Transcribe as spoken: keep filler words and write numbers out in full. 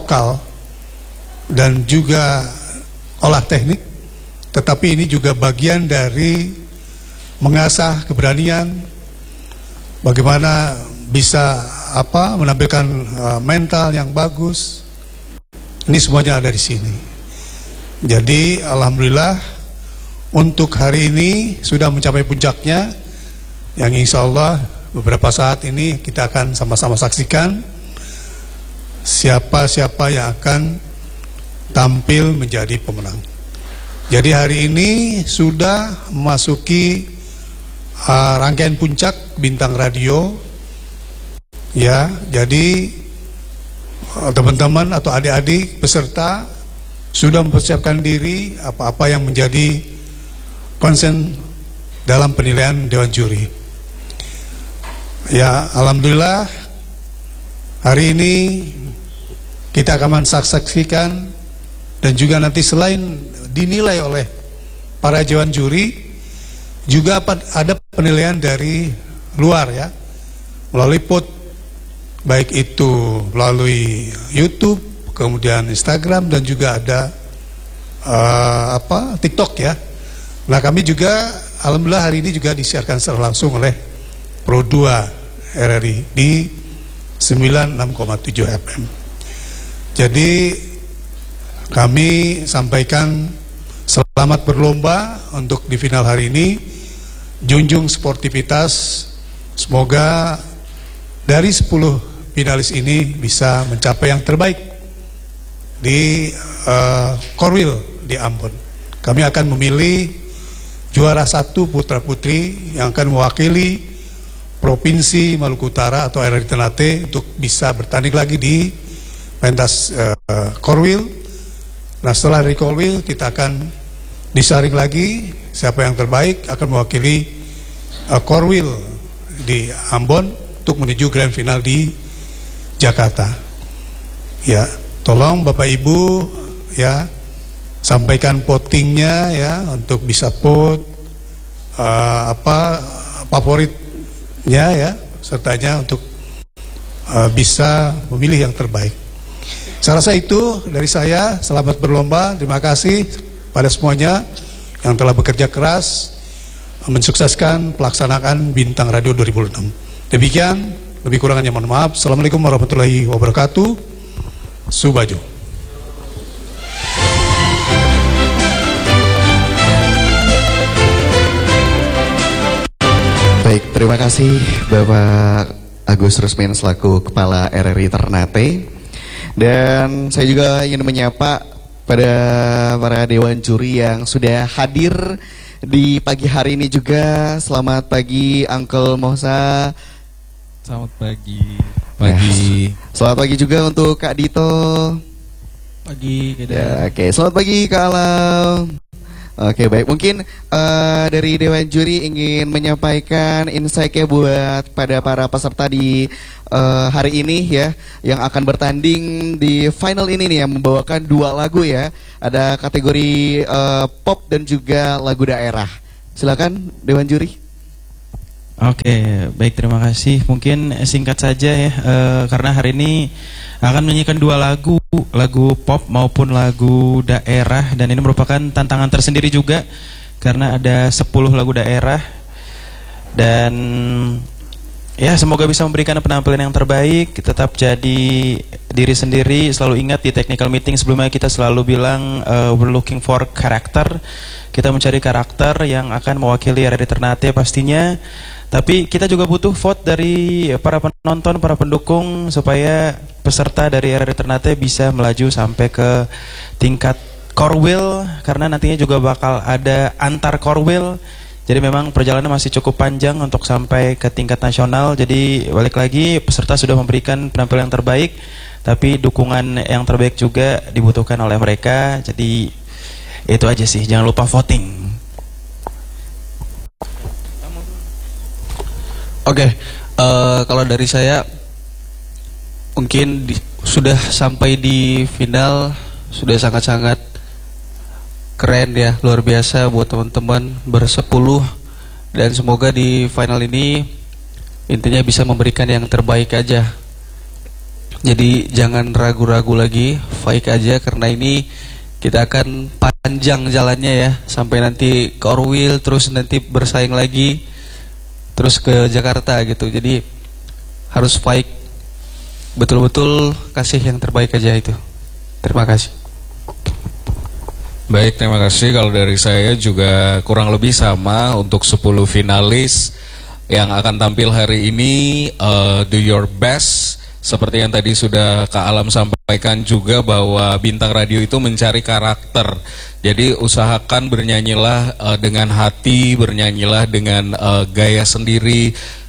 vokal dan juga olah teknik, tetapi ini juga bagian dari mengasah keberanian, bagaimana bisa apa menampilkan uh, mental yang bagus. Ini semuanya ada di sini. Jadi alhamdulillah untuk hari ini sudah mencapai puncaknya, yang insya Allah beberapa saat ini kita akan sama-sama saksikan siapa-siapa yang akan tampil menjadi pemenang. Jadi hari ini sudah memasuki uh, rangkaian puncak bintang radio. Ya, jadi teman-teman atau adik-adik peserta sudah mempersiapkan diri apa-apa yang menjadi konsen dalam penilaian Dewan Juri. Ya, alhamdulillah hari ini kita akan mensaksikan dan juga nanti selain dinilai oleh para Dewan Juri, juga ada penilaian dari luar ya, melalui pot, baik itu melalui YouTube, kemudian Instagram, dan juga ada uh, apa TikTok ya. Nah kami juga alhamdulillah hari ini juga disiarkan secara langsung oleh Pro dua R R I di sembilan puluh enam koma tujuh F M. Jadi kami sampaikan selamat berlomba untuk di final hari ini, junjung sportivitas, semoga dari sepuluh finalis ini bisa mencapai yang terbaik di uh, Korwil di Ambon. Kami akan memilih juara satu putra putri yang akan mewakili Provinsi Maluku Utara atau R R I Ternate untuk bisa bertanding lagi di pentas uh, Korwil. Nah setelah dari Korwil kita akan disaring lagi siapa yang terbaik akan mewakili uh, Korwil di Ambon untuk menuju grand final di Jakarta. Ya, tolong Bapak Ibu ya sampaikan votingnya ya untuk bisa vote uh, apa favoritnya ya, sertanya untuk uh, bisa memilih yang terbaik. Saya rasa itu dari saya. Selamat berlomba. Terima kasih pada semuanya yang telah bekerja keras mensukseskan pelaksanaan Bintang Radio dua ribu enam. Demikian. Lebih kurangnya mohon maaf. Assalamualaikum warahmatullahi wabarakatuh. Subaju. Baik, terima kasih Bapak Agus Rusmin selaku Kepala R R I Ternate. Dan saya juga ingin menyapa pada para Dewan Juri yang sudah hadir di pagi hari ini juga. Selamat pagi Uncle Mosa. Selamat pagi. Pagi. Ya, selamat pagi juga untuk Kak Dito. Pagi. Ya, Oke, okay. Selamat pagi Kak Alam. Oke, okay, baik. Mungkin uh, dari Dewan Juri ingin menyampaikan insight-nya buat pada para peserta di uh, hari ini ya, yang akan bertanding di final ini nih, yang membawakan dua lagu ya. Ada kategori uh, pop dan juga lagu daerah. Silakan Dewan Juri. Oke, baik, terima kasih. Mungkin singkat saja ya, uh, karena hari ini akan menyanyikan dua lagu, lagu pop maupun lagu daerah, dan ini merupakan tantangan tersendiri juga karena ada sepuluh lagu daerah. Dan ya semoga bisa memberikan penampilan yang terbaik. Tetap jadi diri sendiri. Selalu ingat di technical meeting sebelumnya kita selalu bilang uh, we're looking for karakter. Kita mencari karakter yang akan mewakili R R I Ternate pastinya. Tapi kita juga butuh vote dari para penonton, para pendukung, supaya peserta dari R R I Ternate bisa melaju sampai ke tingkat Korwil, karena nantinya juga bakal ada antar Korwil. Jadi memang perjalanan masih cukup panjang untuk sampai ke tingkat nasional. Jadi balik lagi, peserta sudah memberikan penampilan yang terbaik, tapi dukungan yang terbaik juga dibutuhkan oleh mereka. Jadi itu aja sih, jangan lupa voting. Oke, okay, uh, kalau dari saya mungkin di, sudah sampai di final, sudah sangat-sangat keren ya, luar biasa buat teman-teman bersepuluh, dan semoga di final ini intinya bisa memberikan yang terbaik aja. Jadi jangan ragu-ragu lagi, fight aja karena ini kita akan panjang jalannya ya, sampai nanti ke Orwil, terus nanti bersaing lagi, terus ke Jakarta gitu. Jadi harus fight, betul-betul kasih yang terbaik aja itu. Terima kasih. Baik, terima kasih. Kalau dari saya juga kurang lebih sama untuk sepuluh finalis yang akan tampil hari ini. uh, Do your best. Seperti yang tadi sudah Kak Alam sampaikan juga, bahwa bintang radio itu mencari karakter. Jadi usahakan bernyanyilah uh, dengan hati, bernyanyilah dengan uh, gaya sendiri.